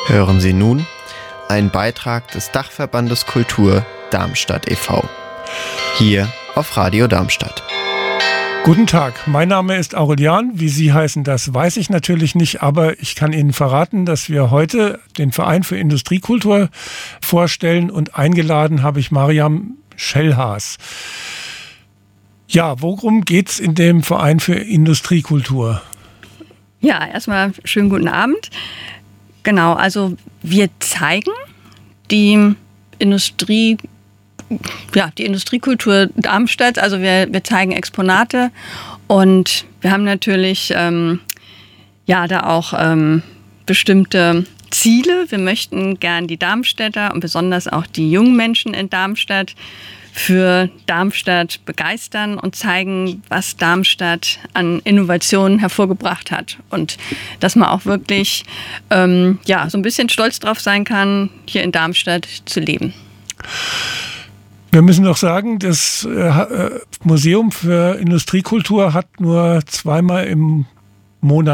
Hören Sie nun einen Beitrag des Dachverbandes Kultur Darmstadt e.V. Hier auf Radio Darmstadt. Guten Tag, mein Name ist Aurelian. Wie Sie heißen, das weiß ich natürlich nicht, aber ich kann Ihnen verraten, dass wir heute den Verein für Industriekultur vorstellen und eingeladen habe ich Mariam Schellhaas. Ja, worum geht's in dem Verein für Industriekultur? Ja, erstmal schönen guten Abend. Genau, also wir zeigen die Industriekultur Darmstadt. Also wir zeigen Exponate und wir haben natürlich da auch bestimmte Ziele. Wir möchten gern die Darmstädter und besonders auch die jungen Menschen in Darmstadt für Darmstadt begeistern und zeigen, was Darmstadt an Innovationen hervorgebracht hat. Und dass man auch wirklich so ein bisschen stolz drauf sein kann, hier in Darmstadt zu leben. Wir müssen doch sagen, das Museum für Industriekultur hat nur zweimal im Monat